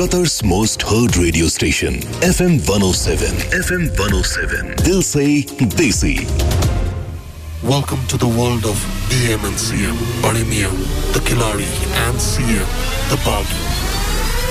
Qatar's most heard radio station, FM 107. FM 107. Dil se desi. Welcome to the world of AM and CM. Bade Miyan, the Khiladi, and CM, the Baghi.